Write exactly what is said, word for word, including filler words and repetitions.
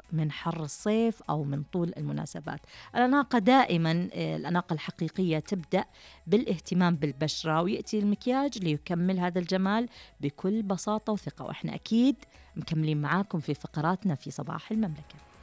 من حر الصيف أو من طول المناسبات. الأناقة دائما، الأناقة الحقيقية تبدأ بالاهتمام بالبشرة، ويأتي المكياج ليكمل هذا الجمال بكل بساطة وثقة. وإحنا أكيد مكملين معاكم في فقراتنا في صباح المملكة.